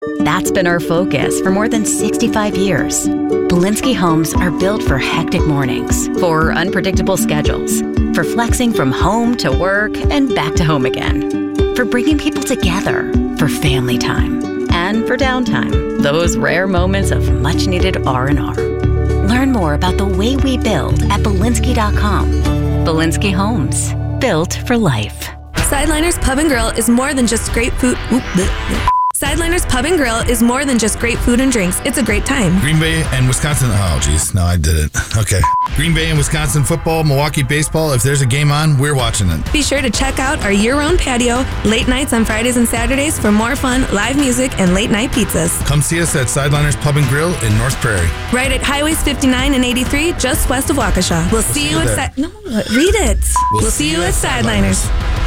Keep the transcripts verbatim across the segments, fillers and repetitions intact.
That's been our focus for more than sixty-five years. Belinsky homes are built for hectic mornings, for unpredictable schedules, for flexing from home to work and back to home again, for bringing people together, for family time, and for downtime, those rare moments of much-needed R and R. Learn more about the way we build at Belinsky dot com. Belinsky Homes, built for life. Sideliners Pub and Grill is more than just great food. Oop, bleh, bleh. Sideliners Pub and Grill is more than just great food and drinks. It's a great time. Green Bay and Wisconsin. Oh, geez. No, I did it. Okay. Green Bay and Wisconsin football, Milwaukee baseball. If there's a game on, we're watching it. Be sure to check out our year-round patio, late nights on Fridays and Saturdays for more fun, live music, and late-night pizzas. Come see us at Sideliners Pub and Grill in North Prairie. Right at Highways fifty-nine and eighty-three, just west of Waukesha. We'll, we'll see, see you at... Si- no, read it. We'll, we'll see, see you at Sideliners.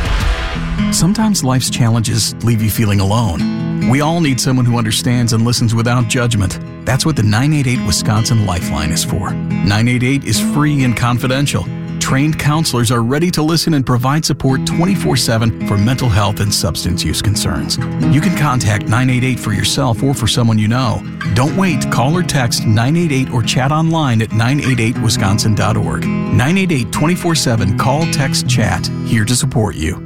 Sometimes life's challenges leave you feeling alone. We all need someone who understands and listens without judgment. That's what the nine eight eight Wisconsin Lifeline is for. nine eight eight is free and confidential. Trained counselors are ready to listen and provide support twenty-four seven for mental health and substance use concerns. You can contact nine eight eight for yourself or for someone you know. Don't wait. Call or text nine eight eight or chat online at nine eight eight wisconsin dot org. nine eight eight, twenty-four seven, call, text, chat. Here to support you.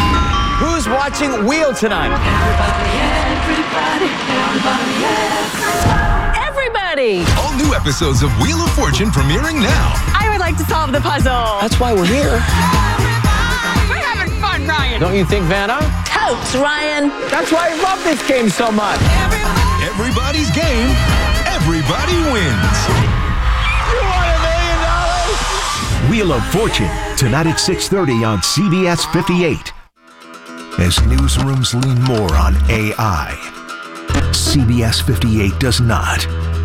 Who's watching Wheel tonight? Everybody, everybody, everybody, everybody. All new episodes of Wheel of Fortune premiering now. I would like to solve the puzzle. That's why we're here. We're having fun, Ryan. Don't you think, Vanna? Totes, Ryan. That's why I love this game so much. Everybody's game. Everybody wins. You want a million dollars? Wheel of Fortune, tonight at six thirty on C B S fifty-eight. As newsrooms lean more on A I, C B S fifty-eight does not.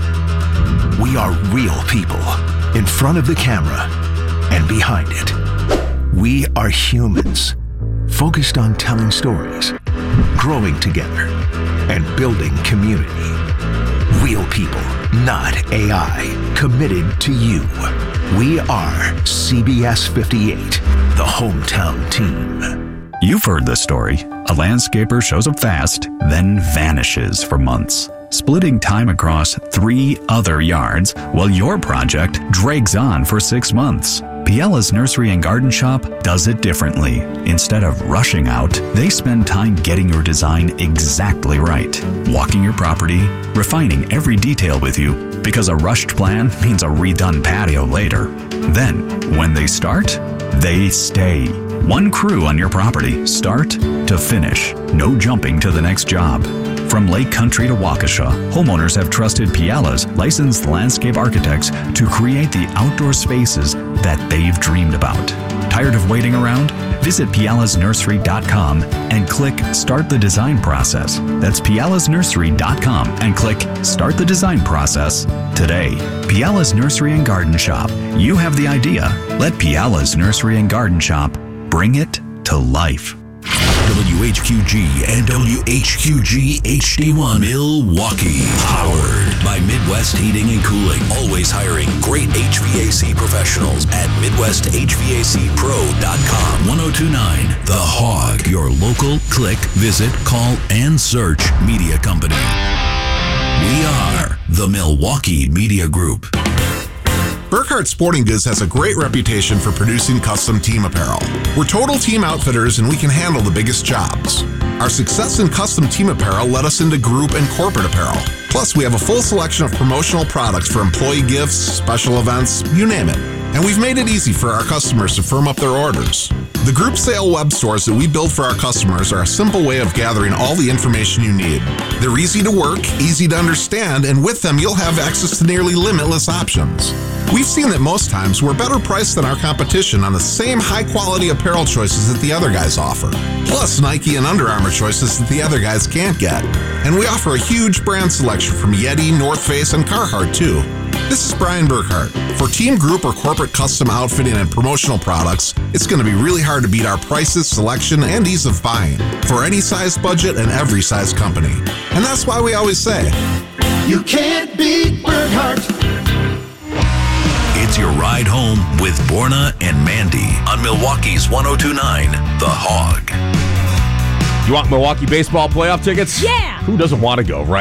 We are real people in front of the camera and behind it. We are humans, focused on telling stories, growing together, and building community. Real people, not A I, committed to you. We are C B S fifty-eight, the hometown team. You've heard this story. A landscaper shows up fast, then vanishes for months, splitting time across three other yards while your project drags on for six months. Piella's Nursery and Garden Shop does it differently. Instead of rushing out, they spend time getting your design exactly right, walking your property, refining every detail with you, because a rushed plan means a redone patio later. Then, when they start, they stay. One crew on your property, start to finish. No jumping to the next job. From Lake Country to Waukesha, homeowners have trusted Piella's licensed landscape architects to create the outdoor spaces that they've dreamed about. Tired of waiting around? Visit Piellas Nursery dot com and click Start the Design Process. That's Piellas Nursery dot com and click Start the Design Process today. Piella's Nursery and Garden Shop. You have the idea. Let Piella's Nursery and Garden Shop bring it to life. W H Q G and W H Q G H D one Milwaukee. Powered by Midwest Heating and Cooling. Always hiring great H V A C professionals at Midwest H V A C Pro dot com. ten twenty-nine The Hog. Your local click, visit, call, and search media company. We are the Milwaukee Media Group. Burkhardt Sporting Goods has a great reputation for producing custom team apparel. We're total team outfitters and we can handle the biggest jobs. Our success in custom team apparel led us into group and corporate apparel. Plus, we have a full selection of promotional products for employee gifts, special events, you name it. And we've made it easy for our customers to firm up their orders. The group sale web stores that we build for our customers are a simple way of gathering all the information you need. They're easy to work, easy to understand, and with them you'll have access to nearly limitless options. We've seen that most times we're better priced than our competition on the same high-quality apparel choices that the other guys offer. Plus Nike and Under Armour choices that the other guys can't get. And we offer a huge brand selection from Yeti, North Face, and Carhartt too. This is Brian Burkhardt. For team, group, or corporate custom outfitting and promotional products, it's going to be really hard to beat our prices, selection, and ease of buying for any size budget and every size company. And that's why we always say, you can't beat Burkhardt. It's your ride home with Borna and Mandy on Milwaukee's ten twenty-nine The Hog. You want Milwaukee baseball playoff tickets? Yeah! Who doesn't want to go, right?